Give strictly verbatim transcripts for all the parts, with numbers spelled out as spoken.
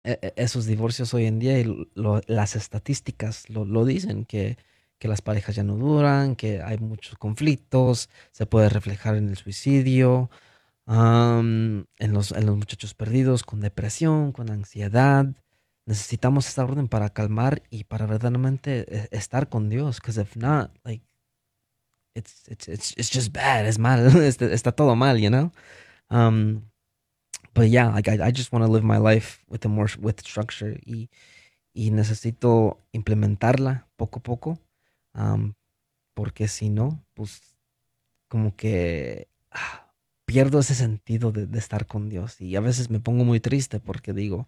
e- e- esos divorcios hoy en día y lo- las estadísticas lo, lo dicen, que, que las parejas ya no duran, que hay muchos conflictos, se puede reflejar en el suicidio, am, en los, en los muchachos perdidos con depresión, con ansiedad. Necesitamos esta orden para calmar y para verdaderamente eh, estar con Dios, because if not, like, it's, it's, it's, it's just bad, es mal, está, está todo mal, you know? Um, but yeah, like I, I just want to live my life with a more with structure y, y necesito implementarla poco a poco, um, porque si no, pues como que ah, pierdo ese sentido de, de estar con Dios y a veces me pongo muy triste porque digo,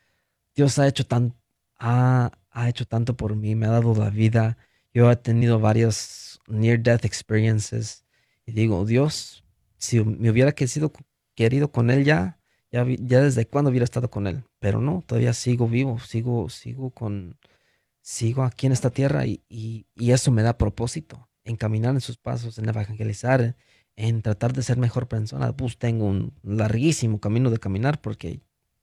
Dios ha hecho tan, ha, ha hecho tanto por mí, me ha dado la vida, yo he tenido varios near death experiences y digo, Dios, si me hubiera querido, querido con él ya, ya, vi- ya desde cuándo hubiera estado con él, pero no, todavía sigo vivo, sigo, sigo con, sigo aquí en esta tierra y, y, y eso me da propósito, en caminar en sus pasos, en evangelizar, en tratar de ser mejor persona. Pues tengo un larguísimo camino de caminar porque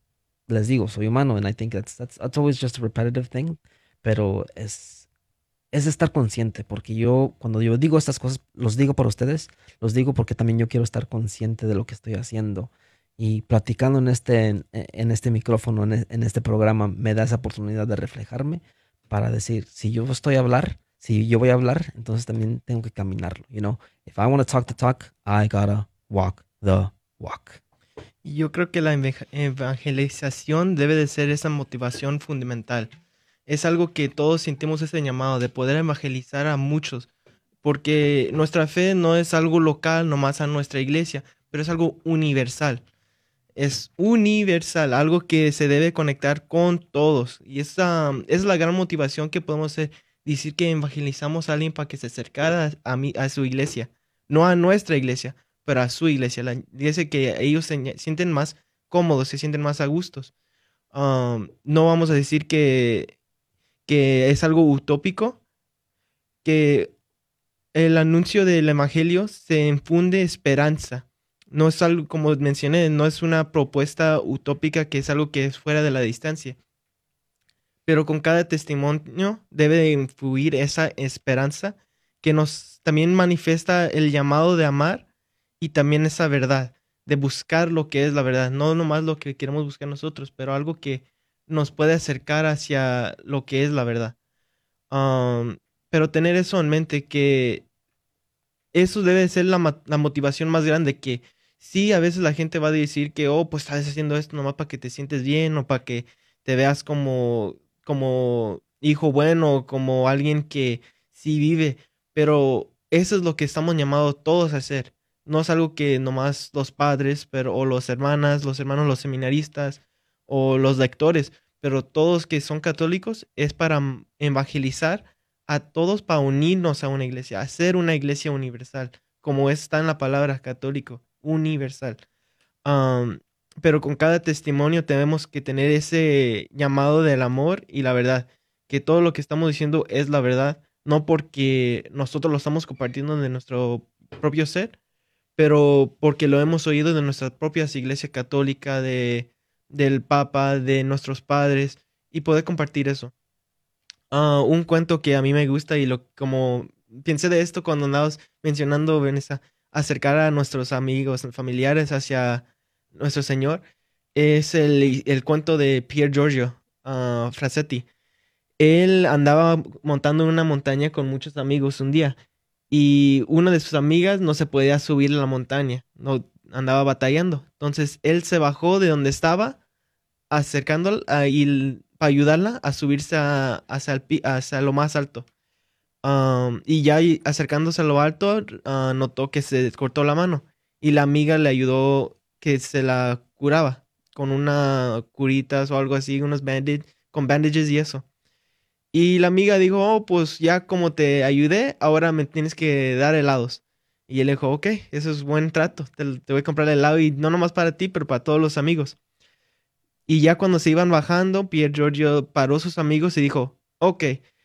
les digo, soy humano and I think that's, that's, that's always just a repetitive thing, pero es, es estar consciente porque yo cuando yo digo estas cosas, los digo para ustedes, los digo porque también yo quiero estar consciente de lo que estoy haciendo y platicando en este, en, en este micrófono, en, e- en este programa, me da esa oportunidad de reflejarme para decir, si yo estoy a hablar, si yo voy a hablar, entonces también tengo que caminarlo, you know, if I want to talk the talk, I gotta walk the walk. Y yo creo que la eve- evangelización debe de ser esa motivación fundamental. Es algo que todos sentimos ese llamado de poder evangelizar a muchos, porque nuestra fe no es algo local nomás a nuestra iglesia, pero es algo universal. Es universal, algo que se debe conectar con todos. Y esa es la gran motivación que podemos hacer, decir que evangelizamos a alguien para que se acercara a, mí, a su iglesia, no a nuestra iglesia, pero a su iglesia, la iglesia que ellos se sienten más cómodos, se sienten más a gustos. Um, no vamos a decir que, que es algo utópico, que el anuncio del evangelio se infunde esperanza. No es algo, como mencioné, no es una propuesta utópica que es algo que es fuera de la distancia, pero con cada testimonio debe de influir esa esperanza que nos también manifiesta el llamado de amar y también esa verdad, de buscar lo que es la verdad, no nomás lo que queremos buscar nosotros, pero algo que nos puede acercar hacia lo que es la verdad. Um, pero tener eso en mente, que eso debe ser la, ma- la motivación más grande, que sí, a veces la gente va a decir que, oh, pues estás haciendo esto nomás para que te sientes bien o para que te veas como, como hijo bueno, como alguien que sí vive, pero eso es lo que estamos llamados todos a hacer. No es algo que nomás los padres, pero, o los hermanas, los hermanos, los seminaristas o los lectores, pero todos que son católicos es para mm, evangelizar a todos para unirnos a una iglesia, hacer una iglesia universal, como está en la palabra católico, universal. Am, pero con cada testimonio tenemos que tener ese llamado del amor y la verdad, que todo lo que estamos diciendo es la verdad, no porque nosotros lo estamos compartiendo de nuestro propio ser, pero porque lo hemos oído de nuestras propias iglesias católica, de, del Papa, de nuestros padres, y poder compartir eso. Ah, un cuento que a mí me gusta y lo como pensé de esto cuando andabas mencionando, Vanessa, acercar a nuestros amigos, familiares hacia nuestro Señor, es el, el cuento de Pier Giorgio ah, Frasetti. Él andaba montando en una montaña con muchos amigos un día y una de sus amigas no se podía subir a la montaña, no andaba batallando. Entonces él se bajó de donde estaba acercándola a- y l- para ayudarla a subirse a- hacia, el pi- hacia lo más alto. Am, y ya ahí acercándose a lo alto, ah, notó que se cortó la mano y la amiga le ayudó que se la curaba con una curitas o algo así, unos bandage, con bandages y eso. Y la amiga dijo, oh, pues ya como te ayudé, ahora me tienes que dar helados. Y él dijo, ok, eso es buen trato, te, te voy a comprar el helado y no nomás para ti, pero para todos los amigos. Y ya cuando se iban bajando, Pier Giorgio paró a sus amigos y dijo, ok,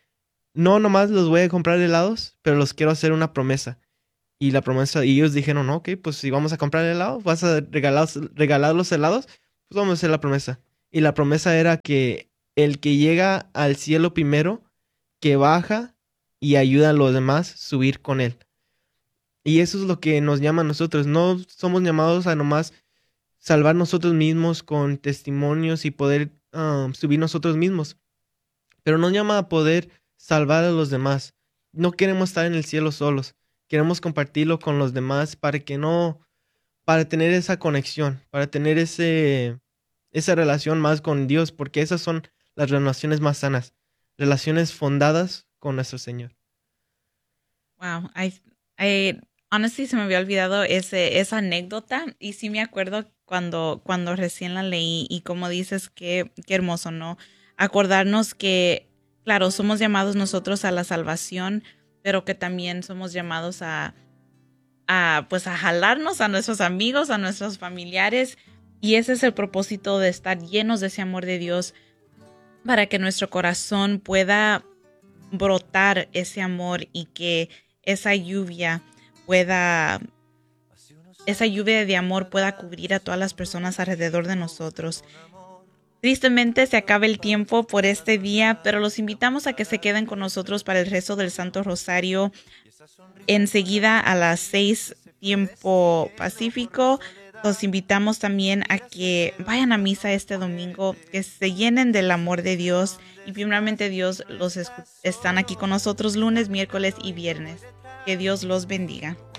no nomás los voy a comprar helados, pero los quiero hacer una promesa. Y la promesa, y ellos dijeron, ok, pues si vamos a comprar helado, vas a regalar, regalar los helados, pues vamos a hacer la promesa. y la promesa era que el que llega al cielo primero, que baja y ayuda a los demás a subir con él. Y eso es lo que nos llama a nosotros. No somos llamados a nomás salvar nosotros mismos con testimonios y poder um, subir nosotros mismos, pero nos llama a poder salvar a los demás. No queremos estar en el cielo solos. Queremos compartirlo con los demás para que no, para tener esa conexión, para tener ese, esa relación más con Dios, porque esas son las relaciones más sanas, relaciones fundadas con nuestro Señor. Wow, I, I honestly se me había olvidado ese, esa anécdota y sí me acuerdo cuando, cuando recién la leí y como dices, qué, qué hermoso, ¿no? Acordarnos que, claro, somos llamados nosotros a la salvación, pero que también somos llamados a, a, pues a jalarnos a nuestros amigos, a nuestros familiares, y ese es el propósito de estar llenos de ese amor de Dios para que nuestro corazón pueda brotar ese amor y que esa lluvia pueda, esa lluvia de amor pueda cubrir a todas las personas alrededor de nosotros. Tristemente se acaba el tiempo por este día, pero los invitamos a que se queden con nosotros para el rezo del Santo Rosario. Enseguida a las seis tiempo pacífico. Los invitamos también a que vayan a misa este domingo, que se llenen del amor de Dios y primeramente Dios los están aquí con nosotros lunes, miércoles y viernes. Que Dios los bendiga.